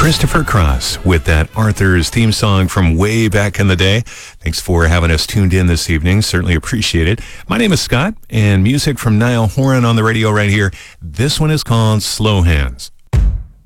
Christopher Cross with that Arthur's theme song from way back in the day. Thanks for having us tuned in this evening. Certainly appreciate it. My name is Scott, and music from Niall Horan on the radio right here. This one is called Slow Hands.